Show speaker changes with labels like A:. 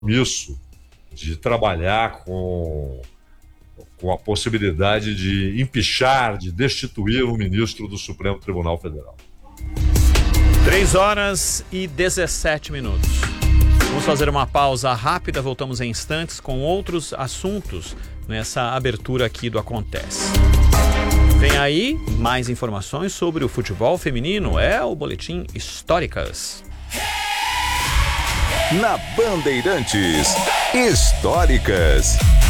A: compromisso de trabalhar com a possibilidade de empichar, de destituir um ministro do Supremo Tribunal Federal.
B: 3h17. Vamos fazer uma pausa rápida, voltamos em instantes com outros assuntos nessa abertura aqui do Acontece. Vem aí mais informações sobre o futebol feminino, é o Boletim Históricas.
C: Na Bandeirantes, Históricas.